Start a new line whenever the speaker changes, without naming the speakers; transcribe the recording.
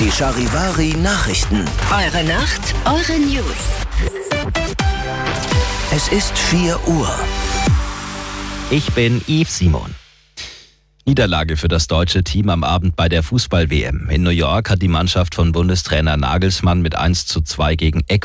Die Charivari Nachrichten.
Eure Nacht, eure News.
Es ist 4 Uhr.
Ich bin Yves Simon. Niederlage für das deutsche Team am Abend bei der Fußball-WM. In New York hat die Mannschaft von Bundestrainer Nagelsmann mit 1:2 gegen